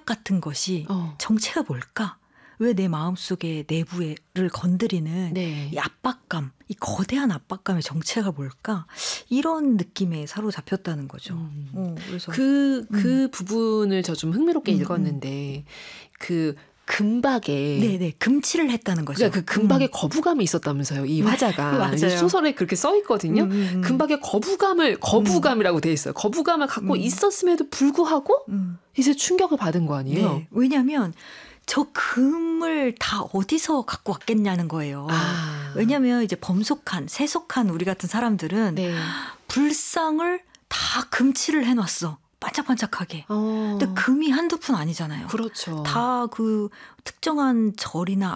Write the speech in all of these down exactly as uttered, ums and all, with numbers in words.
같은 것이 어. 정체가 뭘까? 왜 내 마음속의 내부를 건드리는 네. 이 압박감, 이 거대한 압박감의 정체가 뭘까? 이런 느낌에 사로잡혔다는 거죠. 음. 어, 그래서 그, 그 음. 부분을 저 좀 흥미롭게 음, 읽었는데 그 금박에 네네 금치를 했다는 거죠. 그러니까 그 금박에 음. 거부감이 있었다면서요. 이 화자가 맞아요. 소설에 그렇게 써 있거든요. 음, 음, 음. 금박에 거부감을 거부감이라고 돼 있어요. 거부감을 갖고 음. 있었음에도 불구하고 음. 이제 충격을 받은 거 아니에요. 네. 왜냐하면 저 금을 다 어디서 갖고 왔겠냐는 거예요. 아. 왜냐하면 이제 범속한, 세속한 우리 같은 사람들은 네. 불상을 다 금칠을 해놨어. 반짝반짝하게. 어. 근데 금이 한두 푼 아니잖아요. 그렇죠. 다 그 특정한 절이나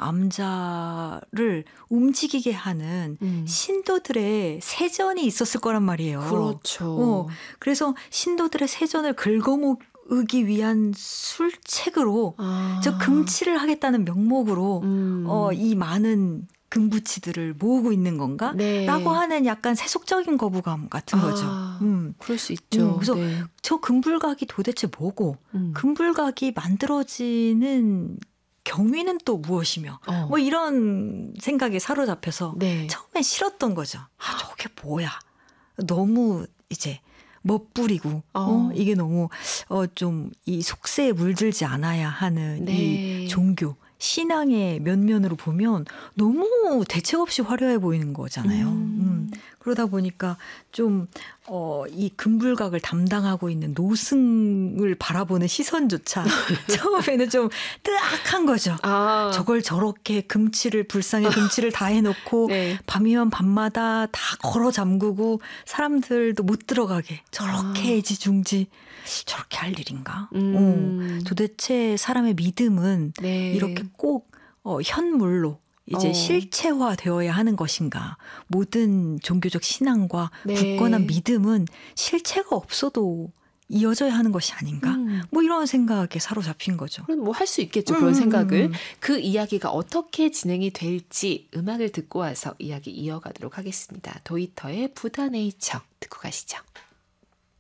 암자를 움직이게 하는 음. 신도들의 세전이 있었을 거란 말이에요. 그렇죠. 어, 그래서 신도들의 세전을 긁어모으기 위한 술책으로 아. 저 금치를 하겠다는 명목으로 음. 어, 이 많은 금부치들을 모으고 있는 건가? 네. 라고 하는 약간 세속적인 거부감 같은 아, 거죠. 음. 그럴 수 있죠. 음, 그래서 네. 저 금불각이 도대체 뭐고 음. 금불각이 만들어지는 경위는 또 무엇이며 어. 뭐 이런 생각에 사로잡혀서 네. 처음에 싫었던 거죠. 아, 저게 뭐야. 너무 이제 멋부리고 어. 어, 이게 너무 어, 좀 이 속세에 물들지 않아야 하는 네. 이 종교. 신앙의 면면으로 보면 너무 대책 없이 화려해 보이는 거잖아요. 음. 음. 그러다 보니까 좀, 어, 이 금불각을 담당하고 있는 노승을 바라보는 시선조차 처음에는 좀 뜨악한 거죠. 아. 저걸 저렇게 금치를, 불상에 금치를 다 해놓고 네. 밤이면 밤마다 다 걸어 잠그고 사람들도 못 들어가게 저렇게 아. 애지중지 저렇게 할 일인가? 음. 어, 도대체 사람의 믿음은 네. 이렇게 꼭 어, 현물로 이제 어. 실체화되어야 하는 것인가? 모든 종교적 신앙과 네. 굳건한 믿음은 실체가 없어도 이어져야 하는 것이 아닌가? 음. 뭐 이런 생각에 사로잡힌 거죠. 그럼 뭐 할 수 있겠죠. 음, 그런 생각을. 음. 그 이야기가 어떻게 진행이 될지 음악을 듣고 와서 이야기 이어가도록 하겠습니다. 도이터의 부다네이처 듣고 가시죠.